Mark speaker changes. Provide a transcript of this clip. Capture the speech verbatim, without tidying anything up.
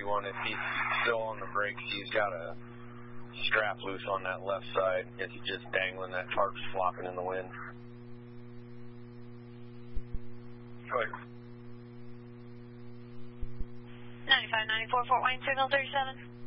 Speaker 1: thirty-one, if he's still on the brakes, he's got a strap loose on that left side. It's just dangling, that tarp's flopping in the wind. Go ahead.
Speaker 2: ninety-five ninety-four, Fort Wayne, signal thirty-seven.